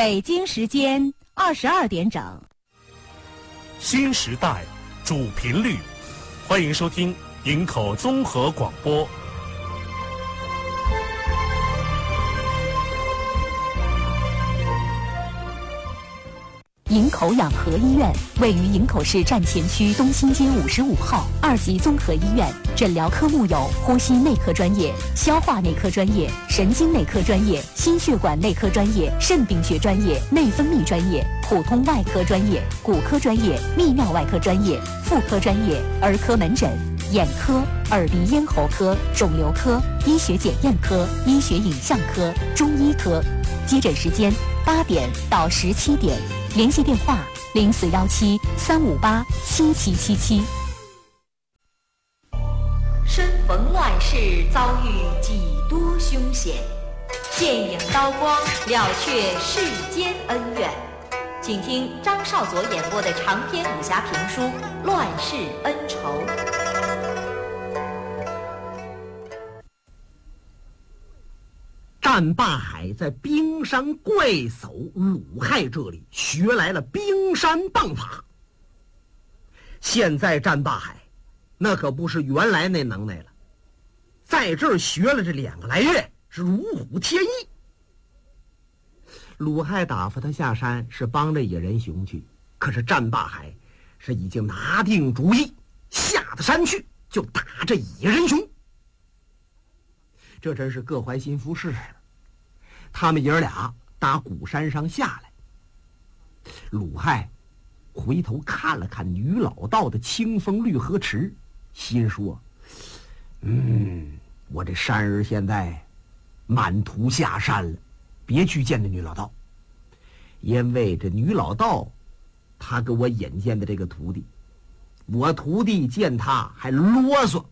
北京时间22点整。 新时代主频率，欢迎收听营口综合广播。 营口养和医院位于营口市站前区东兴街55号2级综合医院，诊疗科目有呼吸内科专业、消化内科专业、神经内科专业、心血管内科专业、肾病学专业、内分泌专业、普通外科专业、骨科专业、泌尿外科专业、妇科专业、儿科门诊、眼科、耳鼻咽喉科、肿瘤科、医学检验科、医学影像科、中医科。接诊时间8点到17点。联系电话0417-358-7777。 身逢乱世，遭遇几多凶险，剑影刀光，了却世间恩怨。请听张少佐演播的长篇武侠评书《乱世恩仇》。 战霸海在冰山怪叟鲁害这里学来了冰山棒法。现在战霸海那可不是原来那能耐了，在这儿学了这2个来月，是如虎添翼。鲁害打发他下山是帮着野人熊去，可是战霸海是已经拿定主意，下了山去就打这野人熊。这真是各怀心腹事。他们爷俩打鼓山上下来，鲁害回头看了看女老道的清风绿荷池，心说：我这山儿现在满途下山了，别去见那女老道，因为这女老道她给我引荐的这个徒弟，我徒弟见他还啰嗦，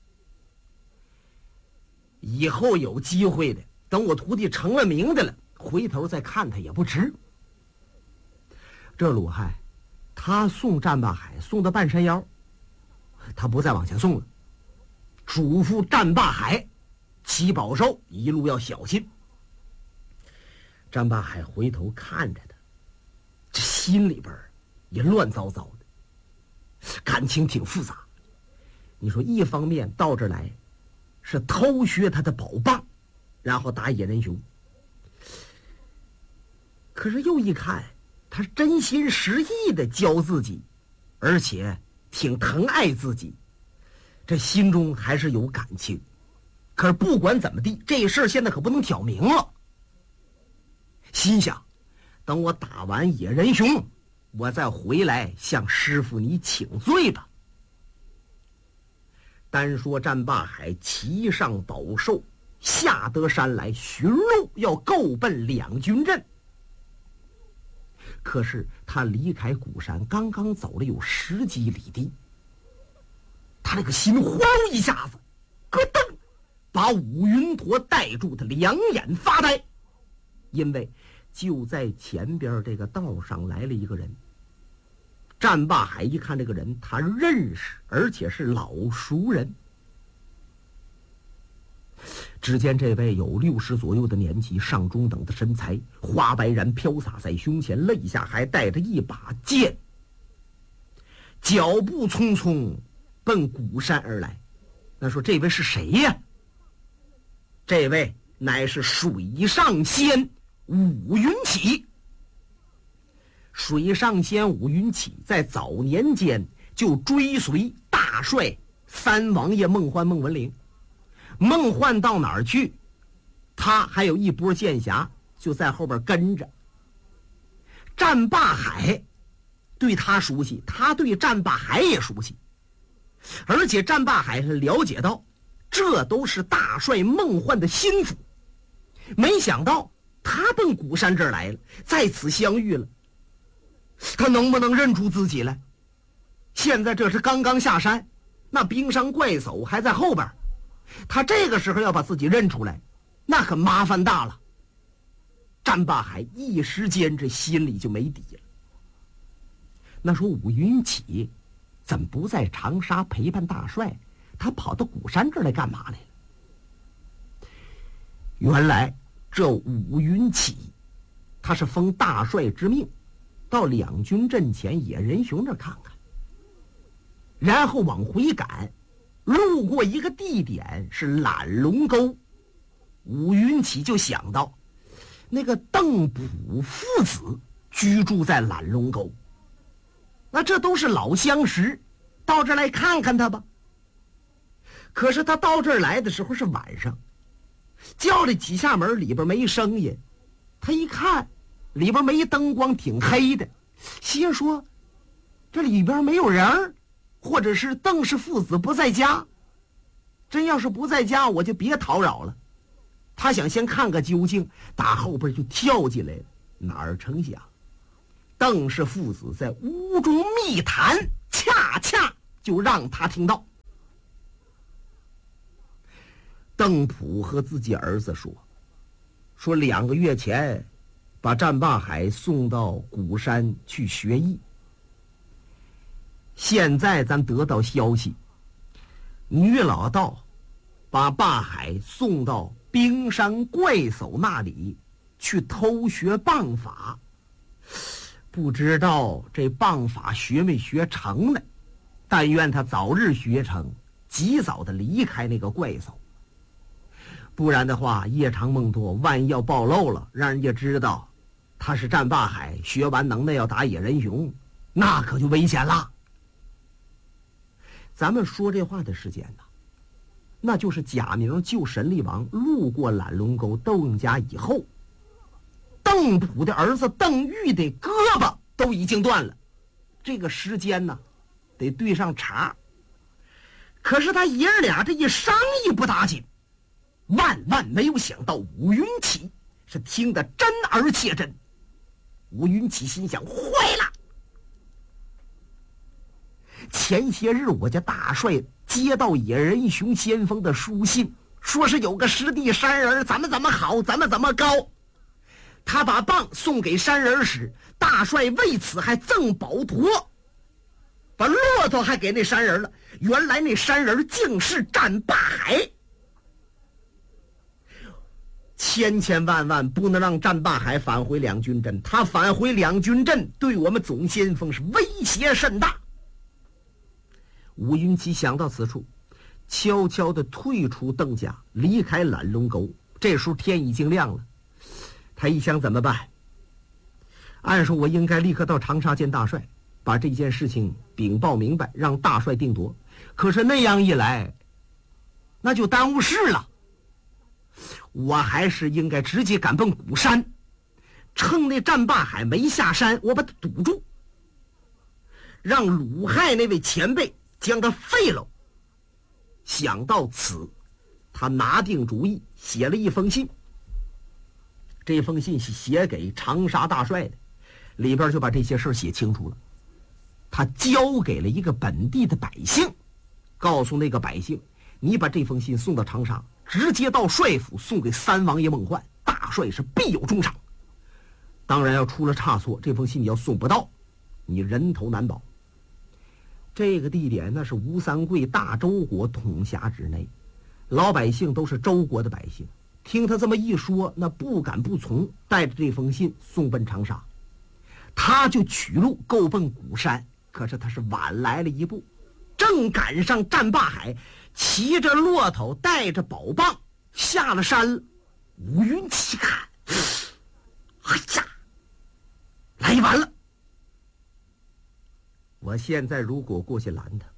以后有机会的，等我徒弟成了名的了，回头再看他也不迟。这鲁害他送战霸海送到半山腰，他不再往前送了，嘱咐战霸海骑宝兽一路要小心。战霸海回头看着他，这心里边也乱糟糟的，感情挺复杂。你说一方面到这来是偷学他的宝棒，然后打野人熊，可是又一看他是真心实意的教自己，而且挺疼爱自己，这心中还是有感情。可是不管怎么地，这事儿现在可不能挑明了。心想，等我打完野人熊，我再回来向师傅你请罪吧。单说战霸海骑上宝兽，下得山来寻路，要够奔两军阵。可是他离开鼓山刚刚走了有10几里地，他那个心哗噜一下子咯噔把武云陀带住，他两眼发呆。因为就在前边这个道上来了一个人。战霸海一看这个人他认识，而且是老熟人。只见这位有60左右的年纪，上中等的身材，花白髯飘洒在胸前，肋下还带着一把剑，脚步匆匆奔鼓山而来。那说这位是谁呀？这位乃是水上仙武云起。水上仙武云起在早年间就追随大帅三王爷孟焕孟文龄，孟焕到哪儿去，他还有一波剑侠就在后边跟着。战霸海对他熟悉，他对战霸海也熟悉，而且战霸海是了解到这都是大帅孟焕的心腹，没想到他奔鼓山这儿来了，在此相遇了，他能不能认出自己来？现在这是刚刚下山，那冰山怪叟还在后边，他这个时候要把自己认出来，那可麻烦大了。战霸海一时间这心里就没底了。那说武云起怎么不在长沙陪伴大帅，他跑到鼓山这儿来干嘛来了？原来这武云起他是奉大帅之命，到两军阵前野人熊这看看，然后往回赶，路过一个地点是懒龙沟。武云起就想到，那个邓普父子居住在懒龙沟，那这都是老相识，到这儿来看看他吧。可是他到这儿来的时候是晚上，叫了几下门，里边没声音。他一看里边没灯光，挺黑的，心说这里边没有人，或者是邓氏父子不在家。真要是不在家，我就别叨扰了。他想先看个究竟，打后边就跳进来了。哪儿成想，邓氏父子在屋中密谈，恰恰就让他听到。邓普和自己儿子说2个月前把战霸海送到鼓山去学艺，现在咱得到消息，女老道把霸海送到冰山怪叟那里去偷学棒法，不知道这棒法学没学成呢，但愿他早日学成，及早的离开那个怪叟。不然的话，夜长梦多，万一要暴露了，让人家知道他是战霸海，学完能耐要打野人熊，那可就危险了。咱们说这话的时间呢，那就是贾明救神力王路过懒龙沟邓家以后，邓普的儿子邓玉的胳膊都已经断了，这个时间呢得对上茬。可是他爷儿俩这一商议不打紧，万万没有想到武云起是听得真而且真。武云起心想，坏了，前些日我家大帅接到野人熊先锋的书信，说是有个师弟山人咱们怎么好，咱们怎么高。他把棒送给山人时，大帅为此还赠宝驼，把骆驼还给那山人了。原来那山人竟是战霸海，千万万不能让战霸海返回两军阵，他返回两军阵对我们总先锋是威胁甚大。吴云起想到此处，悄悄地退出邓家，离开懒龙沟。这时候天已经亮了，他一想怎么办？按说我应该立刻到长沙见大帅，把这件事情禀报明白，让大帅定夺。可是那样一来，那就耽误事了。我还是应该直接赶奔鼓山，趁那战霸海没下山，我把他堵住，让鲁害那位前辈将他废了。想到此，他拿定主意，写了一封信。这封信是写给长沙大帅的，里边就把这些事写清楚了。他交给了一个本地的百姓，告诉那个百姓，你把这封信送到长沙，直接到帅府送给三王爷孟焕，大帅是必有重赏。当然要出了差错，这封信你要送不到，你人头难保。这个地点那是吴三桂大周国统辖之内，老百姓都是周国的百姓，听他这么一说，那不敢不从，带着这封信送奔长沙。他就取路够奔鼓山，可是他是晚来了一步，正赶上战霸海骑着骆驼带着宝棒下了山了。吴云起看，哎呀，来晚了。我现在如果过去拦他，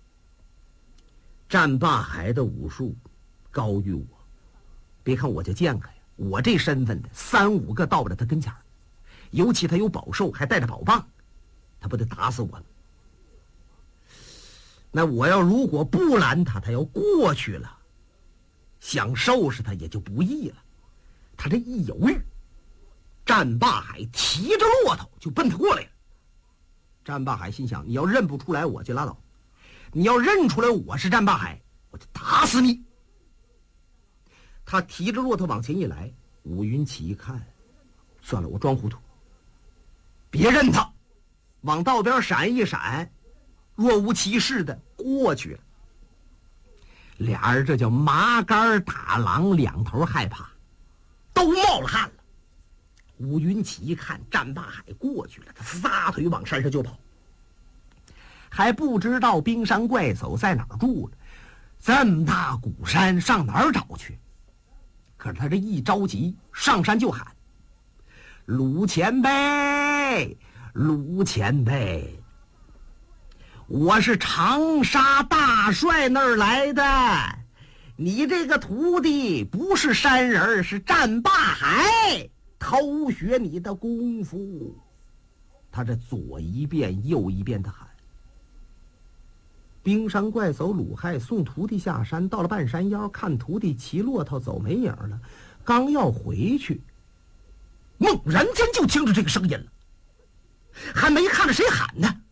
战霸海的武术高于我，别看我就剑客呀，我这身份的3、5个到不了他跟前儿，尤其他有宝兽还带着宝棒，他不得打死我吗？那我要如果不拦他，他要过去了，想收拾他也就不易了。他这一犹豫，战霸海提着骆驼就奔他过来了。战霸海心想，你要认不出来我就拉倒，你要认出来我是战霸海，我就打死你。他提着骆驼往前一来，武云起一看，算了，我装糊涂，别认他，往道边闪一闪，若无其事的过去了。俩人这叫麻杆打狼，两头害怕，都冒了汗了。 武云起一看战霸海过去了，他撒腿往山上就跑，还不知道冰山怪叟在哪儿住呢。这么大古山上哪儿找去？可是他这一着急，上山就喊：“鲁前辈，鲁前辈，我是长沙大帅那儿来的，你这个徒弟不是山人，是战霸海，偷学你的功夫。”他这左一遍右一遍的喊。冰山怪叟鲁亥送徒弟下山，到了半山腰，看徒弟骑骆驼走没影了，刚要回去，猛然间就听着这个声音了，还没看着谁喊呢，